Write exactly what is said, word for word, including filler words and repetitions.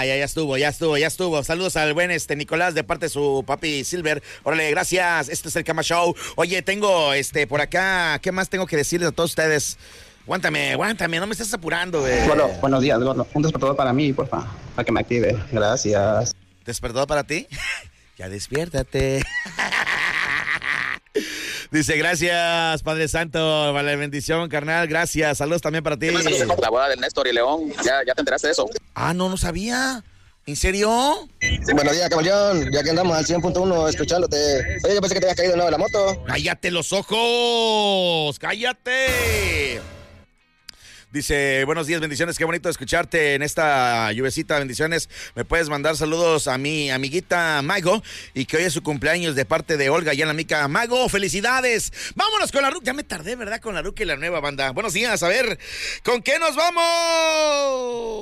Ya, ya, ya estuvo, ya estuvo, ya estuvo. Saludos al buen este Nicolás de parte de su papi Silver. Órale, gracias. Este es el Cama Show. Oye, tengo este por acá, ¿qué más tengo que decirles a todos ustedes? Aguántame, aguántame, no me estás apurando, güey. Bueno, buenos días, gordo. Un despertador para mí, porfa, para que me active. Gracias. ¿Despertador para ti? Ya despiértate. Dice, gracias, Padre Santo, vale, bendición, carnal, gracias. Saludos también para ti. La boda del Néstor y León, ¿ya, ya te enteraste de eso? Ah, no, no sabía. ¿En serio? Sí, buenos días, caballón. Ya que andamos al cien punto uno escuchándote. Oye, yo pensé que te habías caído de nuevo de la moto. ¡Cállate los ojos! ¡Cállate! Dice, buenos días, bendiciones, qué bonito escucharte en esta lluvecita, bendiciones. Me puedes mandar saludos a mi amiguita Mago y que hoy es su cumpleaños de parte de Olga y la mica. Mago, felicidades. Vámonos con la ruca. Ya me tardé, ¿verdad? Con la ruca y la nueva banda. Buenos días, a ver, ¿con qué nos vamos?